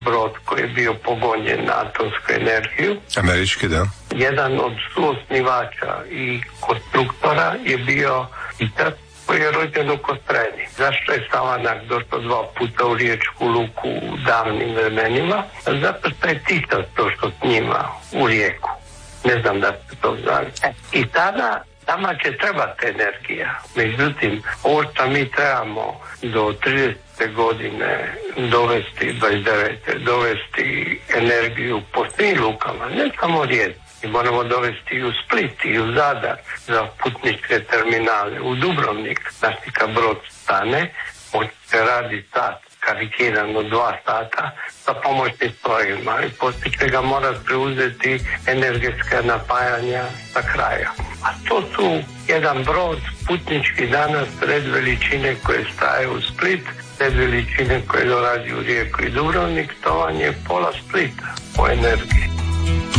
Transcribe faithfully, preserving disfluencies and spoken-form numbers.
brod koji je bio pogonjen na atomsku energiju. Američki, da. Jedan od suosnivača i konstruktora je bio Titas, koji je rođen u Kostreni. Zašto je Savanak došao dva puta u Riječku luku u davnim vremenima? Zato što je Titas došao s njima u Rijeku. Ne znam da ste to znali. I tada nama će trebati energija. Međutim, ovo što mi trebamo do tridesete godine dovesti, dvadeset devete dovesti energiju po svim lukama, ne samo Rijeci. I moramo dovesti i u Split i u Zadar za putničke terminale, u Dubrovnik. Znači kad brod stane, može se radi sat, karikirano dva sata sa pomoćnim strojima i poslije će ga mora preuzeti energetska napajanja sa kraja. A to su jedan brod putnički danas red veličine koje staje u Split, red veličine koje dolazi u Rijeku i Dubrovnik, to vam je pola Splita po energiji.